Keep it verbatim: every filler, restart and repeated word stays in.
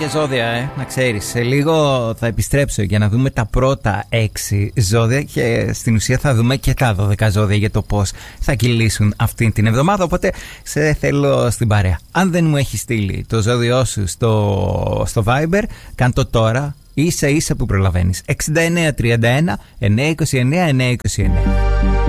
και ζώδια, ε, να ξέρεις. Σε λίγο θα επιστρέψω για να δούμε τα πρώτα έξι ζώδια και στην ουσία θα δούμε και τα δώδεκα ζώδια για το πώς θα κυλήσουν αυτή την εβδομάδα. Οπότε σε θέλω στην παρέα. Αν δεν μου έχει στείλει το ζώδιό σου στο, στο Viber, κάν το τώρα, ίσα ίσα που προλαβαίνεις. έξι εννιά τρία ένα εννιά δύο εννιά εννιά δύο εννιά.